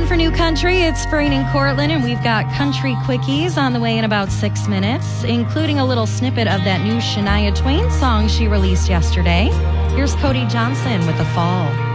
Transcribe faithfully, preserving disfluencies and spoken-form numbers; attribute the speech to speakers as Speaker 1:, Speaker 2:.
Speaker 1: on for New Country. It's Brain in Cortland, and we've got Country Quickies on the way in about six minutes, including a little snippet of that new Shania Twain song she released yesterday. Here's Cody Johnson with The Fall.